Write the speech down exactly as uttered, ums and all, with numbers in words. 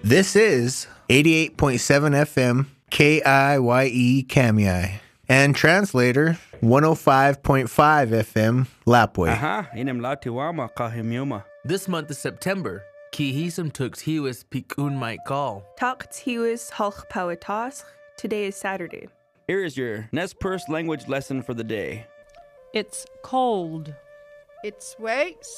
This is eighty-eight point seven F M K I Y E Kamiai and translator one oh five point five F M Lapway. Aha, inem latiwama kahimyuma. This month is September. Kihisum tux hiwis pikun might call. Tak tiwis halch pawatas. Today is Saturday. Here is your Nez Perce language lesson for the day. It's cold. It's wait.